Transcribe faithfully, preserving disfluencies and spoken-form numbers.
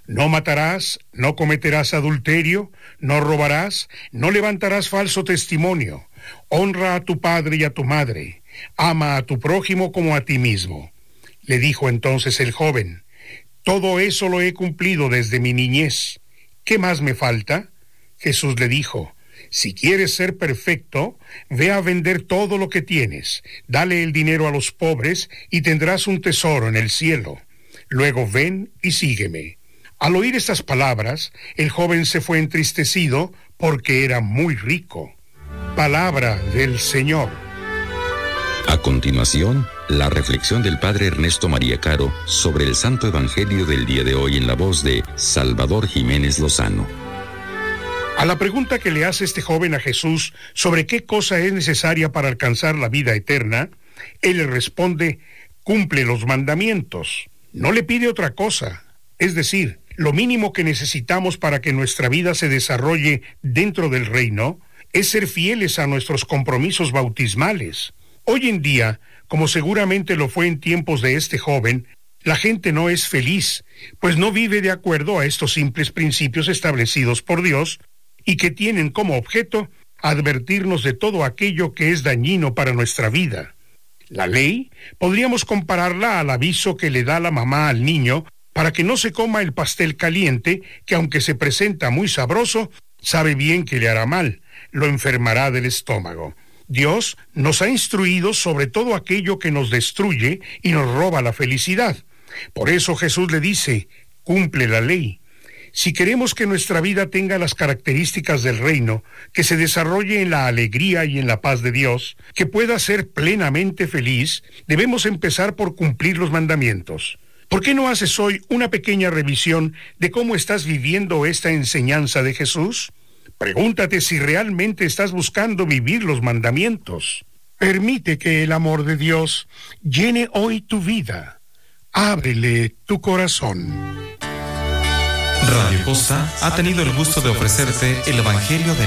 No matarás, no cometerás adulterio, no robarás, no levantarás falso testimonio, honra a tu padre y a tu madre, ama a tu prójimo como a ti mismo. Le dijo entonces el joven: todo eso lo he cumplido desde mi niñez. ¿Qué más me falta? Jesús le dijo: si quieres ser perfecto, ve a vender todo lo que tienes, dale el dinero a los pobres y tendrás un tesoro en el cielo. Luego ven y sígueme. Al oír estas palabras, el joven se fue entristecido porque era muy rico. Palabra del Señor. A continuación, la reflexión del Padre Ernesto María Caro sobre el Santo Evangelio del día de hoy en la voz de Salvador Jiménez Lozano. A la pregunta que le hace este joven a Jesús sobre qué cosa es necesaria para alcanzar la vida eterna, él le responde: cumple los mandamientos. No le pide otra cosa. Es decir, lo mínimo que necesitamos para que nuestra vida se desarrolle dentro del reino es ser fieles a nuestros compromisos bautismales. Hoy en día, como seguramente lo fue en tiempos de este joven, la gente no es feliz, pues no vive de acuerdo a estos simples principios establecidos por Dios y que tienen como objeto advertirnos de todo aquello que es dañino para nuestra vida. La ley podríamos compararla al aviso que le da la mamá al niño para que no se coma el pastel caliente, que aunque se presenta muy sabroso, sabe bien que le hará mal, lo enfermará del estómago. Dios nos ha instruido sobre todo aquello que nos destruye y nos roba la felicidad. Por eso Jesús le dice: cumple la ley. Si queremos que nuestra vida tenga las características del reino, que se desarrolle en la alegría y en la paz de Dios, que pueda ser plenamente feliz, debemos empezar por cumplir los mandamientos. ¿Por qué no haces hoy una pequeña revisión de cómo estás viviendo esta enseñanza de Jesús? Pregúntate si realmente estás buscando vivir los mandamientos. Permite que el amor de Dios llene hoy tu vida. Ábrele tu corazón. Radio Costa ha tenido el gusto de ofrecerte el Evangelio de